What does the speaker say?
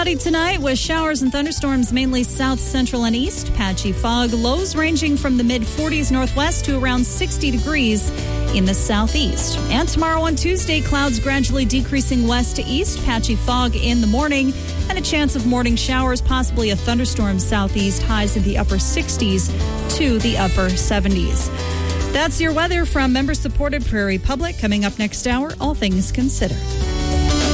cloudy tonight with showers and thunderstorms mainly south, central, and east. Patchy fog, lows ranging from the mid-40s northwest to around 60 degrees in the southeast. And tomorrow on Tuesday, clouds gradually decreasing west to east. Patchy fog in the morning and a chance of morning showers, possibly a thunderstorm southeast. Highs in the upper 60s to the upper 70s. That's your weather from member-supported Prairie Public. Coming up next hour, All Things Considered.